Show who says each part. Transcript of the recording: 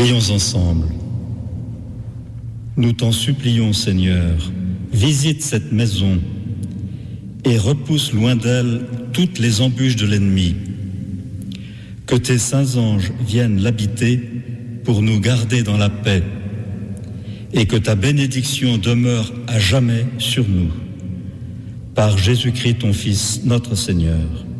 Speaker 1: Prions ensemble. Nous t'en supplions, Seigneur, visite cette maison et repousse loin d'elle toutes les embûches de l'ennemi. Que tes saints anges viennent l'habiter pour nous garder dans la paix et que ta bénédiction demeure à jamais sur nous. Par Jésus-Christ, ton Fils, notre Seigneur.